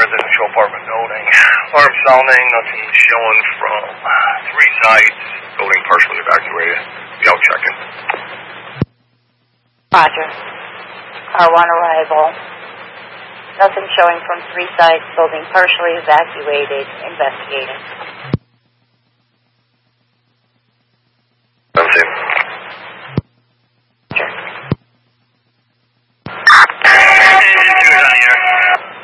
residential apartment building. Alarm sounding, nothing showing from 3 sites. Building partially evacuated. Be out checking. Roger. Car 1 arrival. Nothing showing from 3 sites. Building partially evacuated. Investigating. That's it.